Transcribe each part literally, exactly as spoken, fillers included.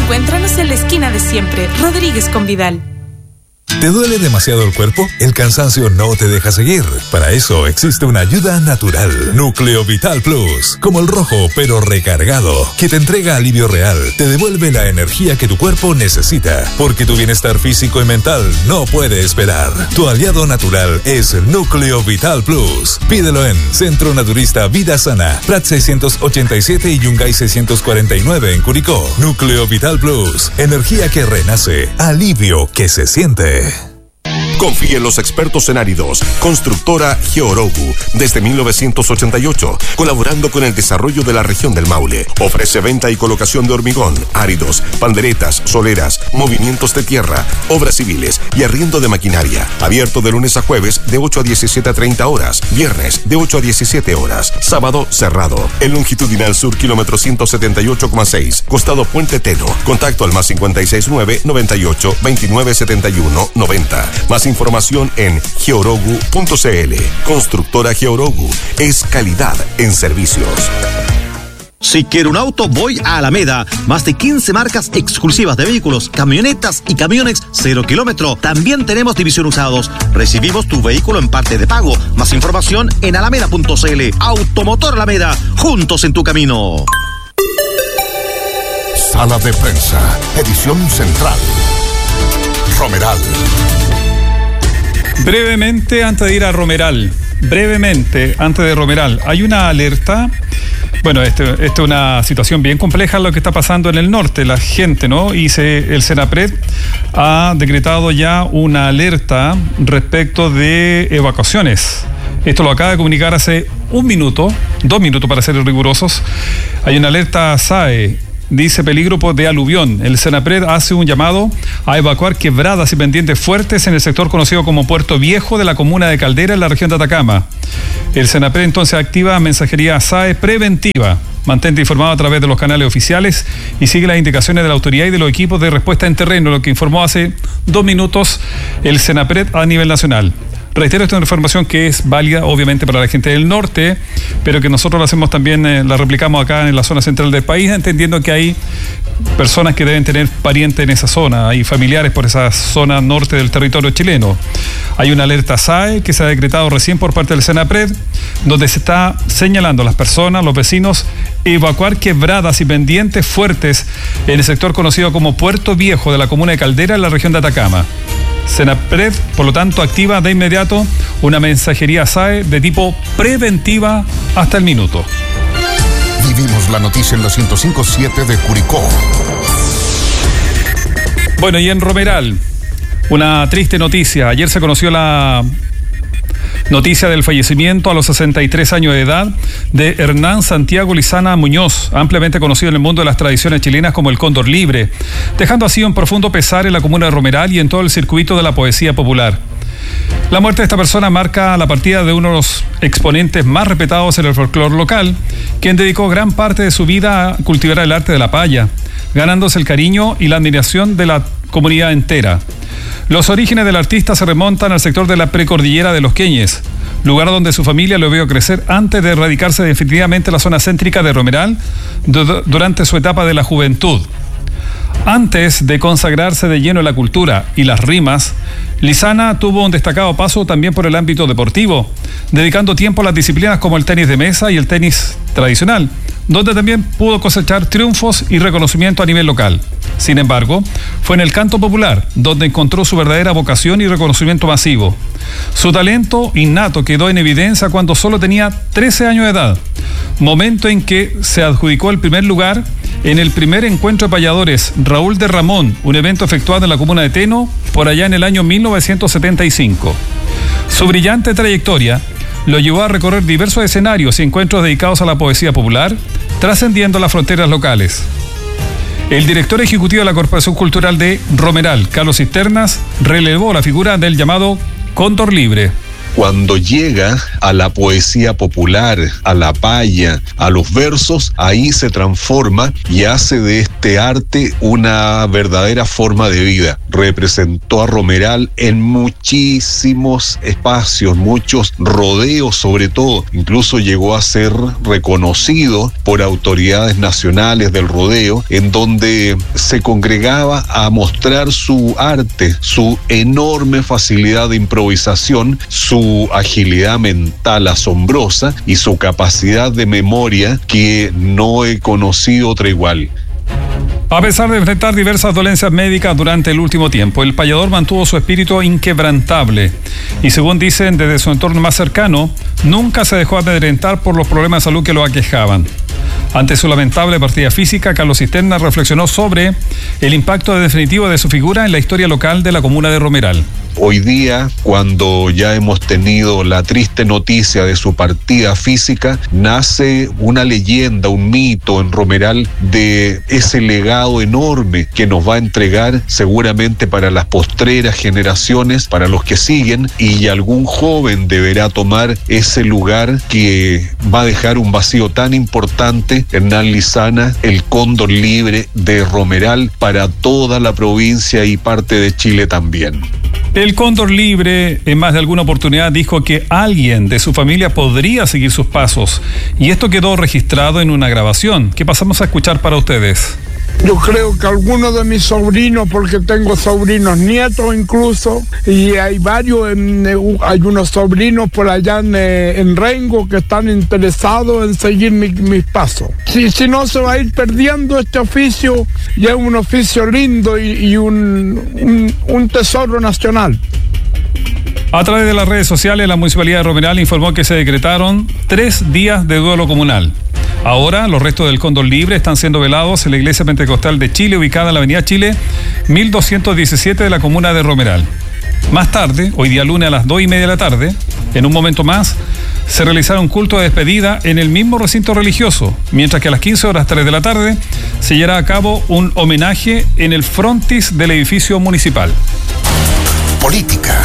Encuéntranos en la esquina de siempre, Rodríguez con Vidal. ¿Te duele demasiado el cuerpo? El cansancio no te deja seguir. Para eso existe una ayuda natural. Núcleo Vital Plus. Como el rojo, pero recargado. Que te entrega alivio real. Te devuelve la energía que tu cuerpo necesita. Porque tu bienestar físico y mental no puede esperar. Tu aliado natural es Núcleo Vital Plus. Pídelo en Centro Naturista Vida Sana. Prat seiscientos ochenta y siete y Yungay seiscientos cuarenta y nueve en Curicó. Núcleo Vital Plus. Energía que renace. Alivio que se siente. Confíe en los expertos en áridos. Constructora Georogu, desde mil novecientos ochenta y ocho, colaborando con el desarrollo de la región del Maule. Ofrece venta y colocación de hormigón, áridos, panderetas, soleras, movimientos de tierra, obras civiles y arriendo de maquinaria. Abierto de lunes a jueves de ocho a diecisiete a treinta horas, viernes de ocho a diecisiete horas, sábado cerrado. En longitudinal sur, kilómetro ciento setenta y ocho coma seis, costado Puente Teno. Contacto al más cincuenta y seis nueve, noventa y ocho, veintinueve setenta y uno, noventa. Más información en georogu punto cl. Constructora Georogu es calidad en servicios. Si quiero un auto, voy a Alameda. Más de quince marcas exclusivas de vehículos, camionetas y camiones cero kilómetro. También tenemos división usados. Recibimos tu vehículo en parte de pago. Más información en alameda punto cl. Automotor Alameda, juntos en tu camino. Sala de prensa, edición central. Romeral. Brevemente, antes de ir a Romeral, brevemente, antes de Romeral, hay una alerta. Bueno, esto, esto es una situación bien compleja lo que está pasando en el norte, la gente, ¿no? Y se, el Senapred ha decretado ya una alerta respecto de evacuaciones. Esto lo acaba de comunicar hace un minuto, dos minutos para ser rigurosos. Hay una alerta S A E. Dice peligro de aluvión. El Senapred hace un llamado a evacuar quebradas y pendientes fuertes en el sector conocido como Puerto Viejo de la comuna de Caldera en la región de Atacama. El Senapred entonces activa mensajería S A E preventiva. Mantente informado a través de los canales oficiales y sigue las indicaciones de la autoridad y de los equipos de respuesta en terreno, lo que informó hace dos minutos el Senapred a nivel nacional. Reitero, esta es una información que es válida obviamente para la gente del norte, pero que nosotros la hacemos también, eh, la replicamos acá en la zona central del país, entendiendo que hay personas que deben tener parientes en esa zona, hay familiares por esa zona norte del territorio chileno. Hay una alerta S A E que se ha decretado recién por parte del Senapred, donde se está señalando a las personas, los vecinos, evacuar quebradas y pendientes fuertes en el sector conocido como Puerto Viejo de la comuna de Caldera en la región de Atacama. Senapred, por lo tanto, activa de inmediato una mensajería S A E de tipo preventiva hasta el minuto. Vivimos la noticia en la ciento cinco punto siete de Curicó. Bueno, y en Romeral, una triste noticia. Ayer se conoció la noticia del fallecimiento a los sesenta y tres años de edad de Hernán Santiago Lizana Muñoz, ampliamente conocido en el mundo de las tradiciones chilenas como el Cóndor Libre, dejando así un profundo pesar en la comuna de Romeral y en todo el circuito de la poesía popular. La muerte de esta persona marca la partida de uno de los exponentes más respetados en el folclore local, quien dedicó gran parte de su vida a cultivar el arte de la paya, ganándose el cariño y la admiración de la comunidad entera. Los orígenes del artista se remontan al sector de la precordillera de Los Queñes, lugar donde su familia lo vio crecer antes de radicarse definitivamente en la zona céntrica de Romeral durante su etapa de la juventud. Antes de consagrarse de lleno en la cultura y las rimas, Lizana tuvo un destacado paso también por el ámbito deportivo, dedicando tiempo a las disciplinas como el tenis de mesa y el tenis tradicional, donde también pudo cosechar triunfos y reconocimiento a nivel local. Sin embargo, fue en el canto popular donde encontró su verdadera vocación y reconocimiento masivo. Su talento innato quedó en evidencia cuando solo tenía trece años de edad, momento en que se adjudicó el primer lugar en el primer encuentro de payadores Raúl de Ramón, un evento efectuado en la comuna de Teno por allá en el año mil novecientos setenta y cinco. Su brillante trayectoria lo llevó a recorrer diversos escenarios y encuentros dedicados a la poesía popular, trascendiendo las fronteras locales. El director ejecutivo de la Corporación Cultural de Romeral, Carlos Cisternas, relevó la figura del llamado Cóndor Libre. Cuando llega a la poesía popular, a la paya, a los versos, ahí se transforma y hace de este arte una verdadera forma de vida. Representó a Romeral en muchísimos espacios, muchos rodeos sobre todo. Incluso llegó a ser reconocido por autoridades nacionales del rodeo, en donde se congregaba a mostrar su arte, su enorme facilidad de improvisación, su agilidad mental asombrosa y su capacidad de memoria que no he conocido otra igual. A pesar de enfrentar diversas dolencias médicas durante el último tiempo, el payador mantuvo su espíritu inquebrantable y, según dicen desde su entorno más cercano, nunca se dejó amedrentar por los problemas de salud que lo aquejaban. Ante su lamentable partida física, Carlos Cisterna reflexionó sobre el impacto definitivo de su figura en la historia local de la comuna de Romeral. Hoy día, cuando ya hemos tenido la triste noticia de su partida física, nace una leyenda, un mito en Romeral de ese legado enorme que nos va a entregar seguramente para las postreras generaciones, para los que siguen, y algún joven deberá tomar ese lugar que va a dejar un vacío tan importante. Hernán Lizana, el cóndor libre de Romeral para toda la provincia y parte de Chile también. El cóndor libre en más de alguna oportunidad dijo que alguien de su familia podría seguir sus pasos, y esto quedó registrado en una grabación que pasamos a escuchar para ustedes. Yo creo que algunos de mis sobrinos, porque tengo sobrinos nietos incluso, y hay varios, en, hay unos sobrinos por allá en, en Rengo que están interesados en seguir mi, mis pasos. Si, si no, se va a ir perdiendo este oficio, y es un oficio lindo y, y un, un, un tesoro nacional. A través de las redes sociales, la Municipalidad de Romeral informó que se decretaron tres días de duelo comunal. Ahora, los restos del cóndor libre están siendo velados en la Iglesia Pentecostal de Chile, ubicada en la Avenida Chile, mil doscientos diecisiete de la comuna de Romeral. Más tarde, hoy día lunes a las dos y media de la tarde, en un momento más, se realizará un culto de despedida en el mismo recinto religioso, mientras que a las quince horas tres de la tarde se llevará a cabo un homenaje en el frontis del edificio municipal. Política.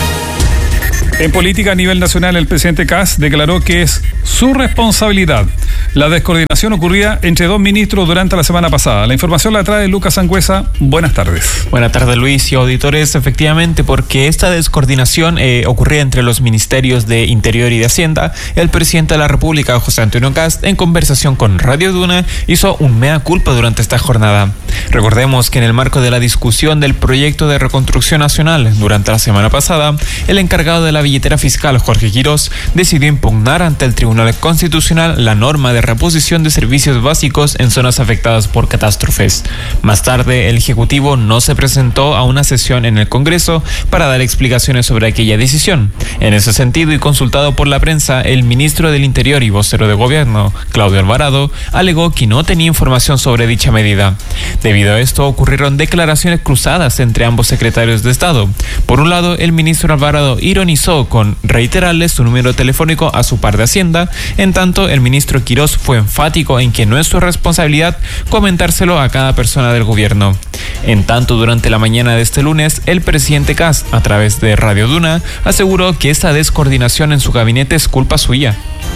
En política a nivel nacional, el presidente Kast declaró que es su responsabilidad la descoordinación ocurrida entre dos ministros durante la semana pasada. La información la trae Lucas Sangüesa. Buenas tardes. Buenas tardes, Luis y auditores. Efectivamente, porque esta descoordinación eh, ocurría entre los ministerios de Interior y de Hacienda, el presidente de la República, José Antonio Kast, en conversación con Radio Duna, hizo un mea culpa durante esta jornada. Recordemos que en el marco de la discusión del proyecto de reconstrucción nacional durante la semana pasada, el encargado de la billetera fiscal, Jorge Quirós, decidió impugnar ante el Tribunal Constitucional la norma de reposición de servicios básicos en zonas afectadas por catástrofes. Más tarde, el Ejecutivo no se presentó a una sesión en el Congreso para dar explicaciones sobre aquella decisión. En ese sentido, y consultado por la prensa, el ministro del Interior y vocero de Gobierno, Claudio Alvarado, alegó que no tenía información sobre dicha medida. Debido a esto, ocurrieron declaraciones cruzadas entre ambos secretarios de Estado. Por un lado, el ministro Alvarado ironizó con reiterarle su número telefónico a su par de Hacienda, en tanto el ministro Quirós fue enfático en que no es su responsabilidad comentárselo a cada persona del gobierno. En tanto, durante la mañana de este lunes, el presidente Kast, a través de Radio Duna, aseguró que esta descoordinación en su gabinete es culpa suya.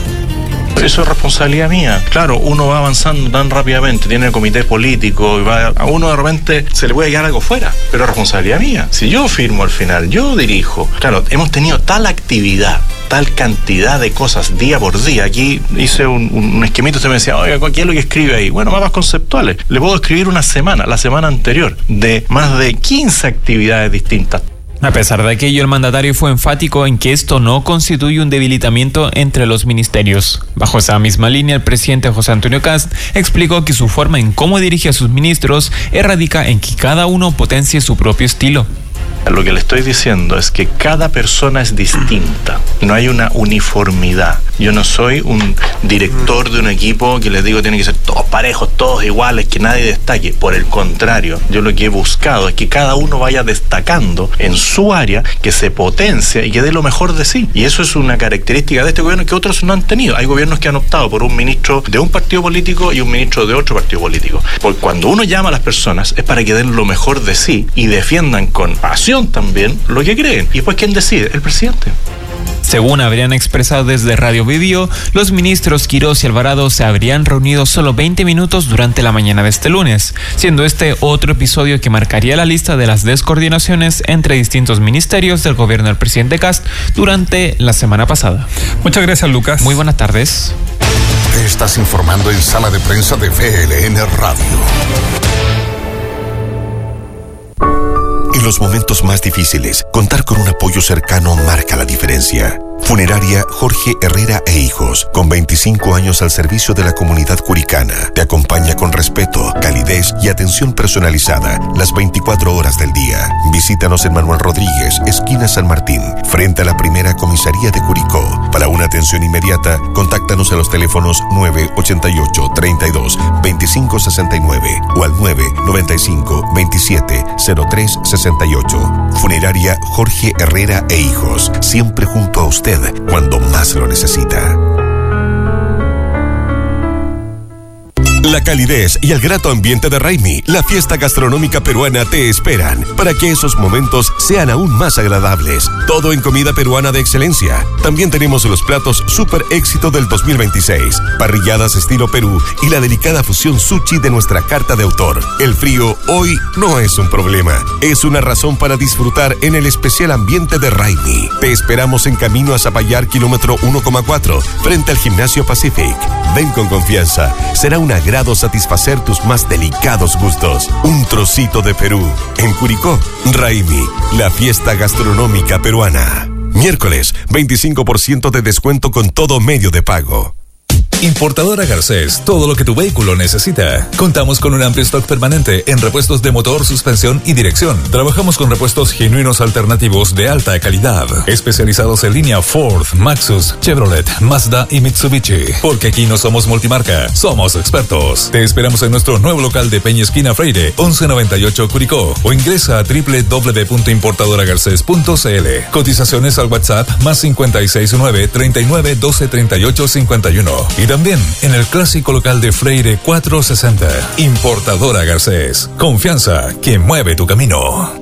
Eso es responsabilidad mía. Claro, uno va avanzando tan rápidamente, tiene el comité político, y va, a uno de repente se le puede quedar algo fuera, pero es responsabilidad mía. Si yo firmo al final, yo dirijo. Claro, hemos tenido tal actividad, tal cantidad de cosas día por día. Aquí hice un, un esquemito, se me decía, oiga, ¿qué es lo que escribe ahí? Bueno, mapas conceptuales. Le puedo escribir una semana, la semana anterior, de más de quince actividades distintas. A pesar de aquello, el mandatario fue enfático en que esto no constituye un debilitamiento entre los ministerios. Bajo esa misma línea, el presidente José Antonio Kast explicó que su forma en cómo dirige a sus ministros radica en que cada uno potencie su propio estilo. Lo que le estoy diciendo es que cada persona es distinta, no hay una uniformidad. Yo no soy un director de un equipo que les digo tienen que ser todos parejos, todos iguales, que nadie destaque. Por el contrario, yo lo que he buscado es que cada uno vaya destacando en su área, que se potencie y que dé lo mejor de sí. Y eso es una característica de este gobierno que otros no han tenido. Hay gobiernos que han optado por un ministro de un partido político y un ministro de otro partido político. Porque cuando uno llama a las personas es para que den lo mejor de sí y defiendan con pasión también lo que creen. Y después, ¿quién decide? El presidente. Según habrían expresado desde Radio Biobío, los ministros Quirós y Alvarado se habrían reunido solo veinte minutos durante la mañana de este lunes, siendo este otro episodio que marcaría la lista de las descoordinaciones entre distintos ministerios del gobierno del presidente Kast durante la semana pasada. Muchas gracias, Lucas. Muy buenas tardes. Te estás informando en Sala de Prensa de V L N Radio. En los momentos más difíciles, contar con un apoyo cercano marca la diferencia. Funeraria Jorge Herrera e Hijos, con veinticinco años al servicio de la comunidad curicana, te acompaña con respeto, calidez y atención personalizada las veinticuatro horas del día. Visítanos en Manuel Rodríguez, esquina San Martín, frente a la primera comisaría de Curicó. Para una atención inmediata, contáctanos a los teléfonos nueve ocho ocho, treinta y dos, veinticinco sesenta y nueve o al nueve noventa y cinco, veintisiete, cero tres sesenta y ocho. Funeraria Jorge Herrera e Hijos, siempre junto a usted cuando más lo necesita. La calidez y el grato ambiente de Raimi, la fiesta gastronómica peruana, te esperan para que esos momentos sean aún más agradables. Todo en comida peruana de excelencia. También tenemos los platos super éxito del dos mil veintiséis, parrilladas estilo Perú y la delicada fusión sushi de nuestra carta de autor. El frío hoy no es un problema, es una razón para disfrutar en el especial ambiente de Raimi. Te esperamos en camino a Zapallar, kilómetro uno coma cuatro, frente al Gimnasio Pacific. Ven con confianza, será una gran satisfacer tus más delicados gustos. Un trocito de Perú. En Curicó, Raimi, la fiesta gastronómica peruana. Miércoles, veinticinco por ciento de descuento con todo medio de pago. Importadora Garcés, todo lo que tu vehículo necesita. Contamos con un amplio stock permanente en repuestos de motor, suspensión y dirección. Trabajamos con repuestos genuinos alternativos de alta calidad, especializados en línea Ford, Maxus, Chevrolet, Mazda y Mitsubishi. Porque aquí no somos multimarca, somos expertos. Te esperamos en nuestro nuevo local de Peña Esquina Freire, once noventa y ocho Curicó, o ingresa a doble u doble u doble u punto importadora garcés punto c l. Cotizaciones al WhatsApp más cincuenta y seis nueve, treinta y nueve, doce, treinta y ocho, cincuenta y uno. Y también en el clásico local de Freire cuatrocientos sesenta. Importadora Garcés. Confianza que mueve tu camino.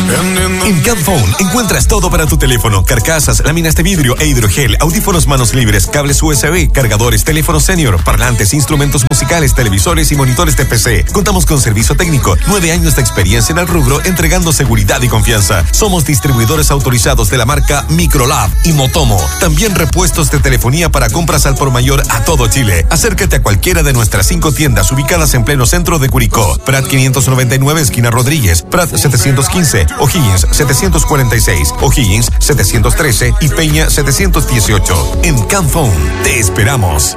En Camphone encuentras todo para tu teléfono: carcasas, láminas de vidrio e hidrogel, audífonos manos libres, cables U S B, cargadores, teléfonos senior, parlantes, instrumentos musicales, televisores y monitores de P C. Contamos con servicio técnico, nueve años de experiencia en el rubro, entregando seguridad y confianza. Somos distribuidores autorizados de la marca Microlab y Motomo. También repuestos de telefonía para compras al por mayor a todo Chile. Acércate a cualquiera de nuestras cinco tiendas ubicadas en pleno centro de Curicó: Prat quinientos noventa y nueve, esquina Rodríguez; Prat setecientos quince, O'Higgins setecientos cuarenta y seis, O'Higgins setecientos trece y Peña setecientos dieciocho. En Camphone te esperamos.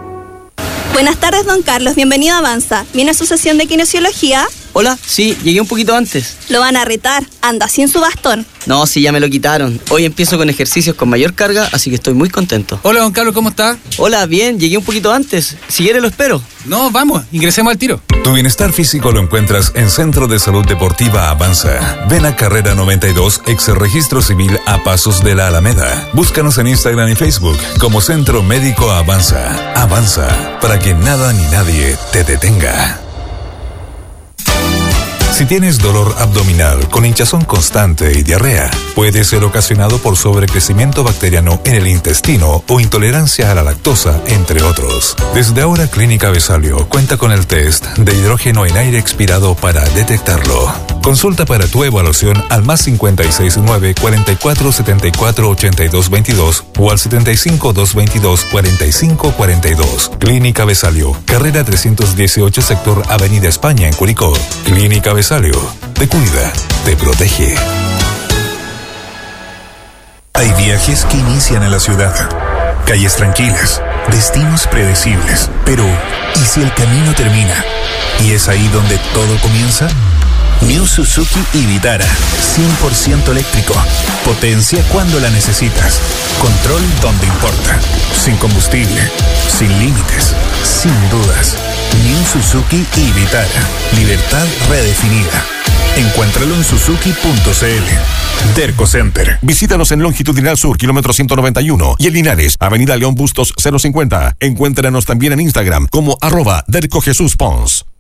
Buenas tardes, don Carlos. Bienvenido a Avanza. ¿Viene a su sesión de kinesiología? Hola, sí, llegué un poquito antes. Lo van a retar. Anda sin su bastón. No, sí, ya me lo quitaron. Hoy empiezo con ejercicios con mayor carga, así que estoy muy contento. Hola, don Carlos, ¿cómo está? Hola, bien, llegué un poquito antes. Si quiere lo espero. No, vamos, ingresemos al tiro. Tu bienestar físico lo encuentras en Centro de Salud Deportiva Avanza. Ven a Carrera noventa y dos, ex Registro Civil, a pasos de la Alameda. Búscanos en Instagram y Facebook como Centro Médico Avanza. Avanza, para que nada ni nadie te detenga. Si tienes dolor abdominal con hinchazón constante y diarrea, puede ser ocasionado por sobrecrecimiento bacteriano en el intestino o intolerancia a la lactosa, entre otros. Desde ahora, Clínica Besalio cuenta con el test de hidrógeno en aire expirado para detectarlo. Consulta para tu evaluación al más cincuenta y seis nueve, cuarenta y cuatro, setenta y cuatro, ochenta y dos veintidós o al setenta y cinco, doscientos veintidós, cuarenta y cinco cuarenta y dos. Clínica Besalio, carrera trescientos dieciocho, sector Avenida España, en Curicó. Clínica Besalio, te cuida, te protege. Hay viajes que inician en la ciudad, calles tranquilas, destinos predecibles. Pero, ¿y si el camino termina? ¿Y es ahí donde todo comienza? New Suzuki y Vitara, cien por ciento eléctrico. Potencia cuando la necesitas. Control donde importa. Sin combustible, sin límites, sin dudas. New Suzuki y Vitara. Libertad redefinida. Encuéntralo en suzuki punto c l. Derco Center. Visítanos en Longitudinal Sur, kilómetro ciento noventa y uno, y en Linares, Avenida León Bustos cero cincuenta. Encuéntranos también en Instagram como arroba Derco Jesús Pons.